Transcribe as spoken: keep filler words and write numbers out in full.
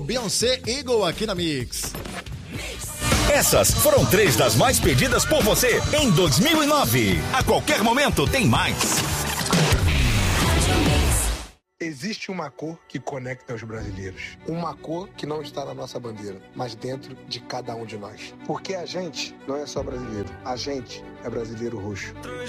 Beyoncé Eagle aqui na Mix. Essas foram três das mais pedidas por você em dois mil e nove. A qualquer momento tem mais. Existe uma cor que conecta os brasileiros. Uma cor que não está na nossa bandeira, mas dentro de cada um de nós. Porque a gente não é só brasileiro. A gente é brasileiro roxo.